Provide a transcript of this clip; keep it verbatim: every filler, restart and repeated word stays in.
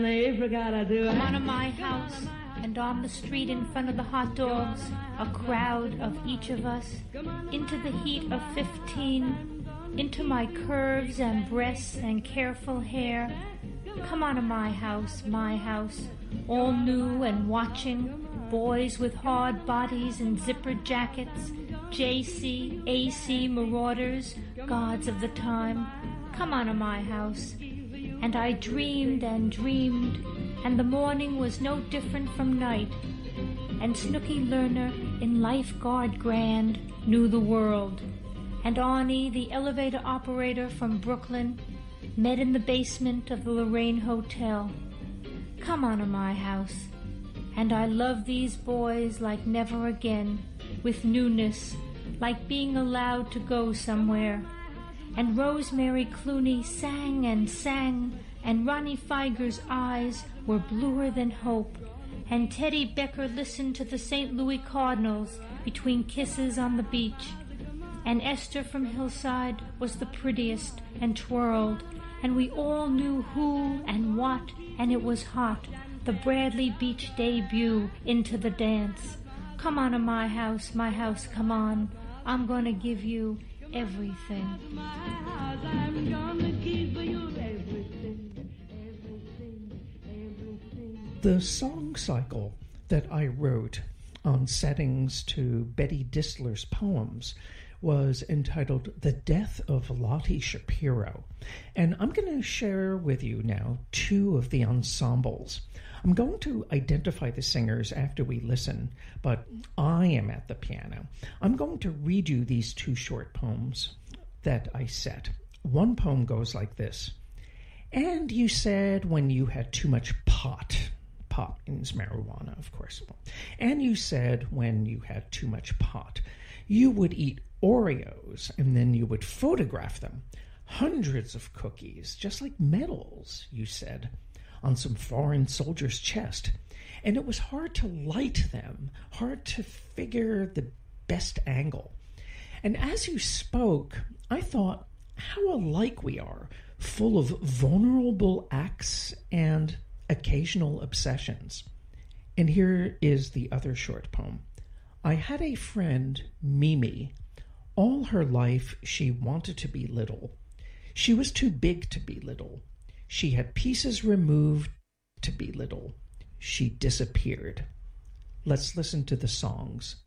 Come on to my house, and on the street in front of the hot dogs, a crowd of each of us, into the heat of fifteen, into my curves and breasts and careful hair. Come on to my house, my house, all new and watching, boys with hard bodies and zippered jackets, J C, A C marauders, gods of the time. Come on to my house. And I dreamed and dreamed, and the morning was no different from night. And Snooky Lerner, in lifeguard grand, knew the world. And Arnie, the elevator operator from Brooklyn, met in the basement of the Lorraine Hotel. Come on to my house. And I love these boys like never again, with newness, like being allowed to go somewhere. And Rosemary Clooney sang and sang, and Ronnie Feiger's eyes were bluer than hope, and Teddy Becker listened to the Saint Louis Cardinals between kisses on the beach, and Esther from Hillside was the prettiest and twirled, and we all knew who and what, and it was hot, the Bradley Beach debut into the dance. Come on to my house, my house, come on. I'm going to give you everything. I'm gonna give you everything, everything, everything. The song cycle that I wrote on settings to Betty Distler's poems was entitled The Death of Lottie Shapiro. And I'm going to share with you now two of the ensembles. I'm going to identify the singers after we listen, but I am at the piano. I'm going to read you these two short poems that I set. One poem goes like this. And you said when you had too much pot, pot means marijuana, of course. And you said when you had too much pot, you would eat Oreos and then you would photograph them. Hundreds of cookies, just like medals, you said, on some foreign soldier's chest. And it was hard to light them, hard to figure the best angle. And as you spoke, I thought how alike we are, full of vulnerable acts and occasional obsessions. And here is the other short poem. I had a friend, Mimi. All her life she wanted to be little. She was too big to be little. She had pieces removed to be little. She disappeared. Let's listen to the songs.